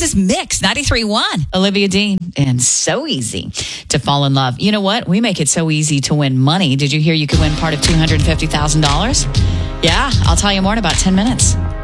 This is Mix 93.1. Olivia Dean, and so easy to fall in love. You know what? We make it so easy to win money. Did you hear you could win part of $250,000? Yeah, I'll tell you more in about 10 minutes.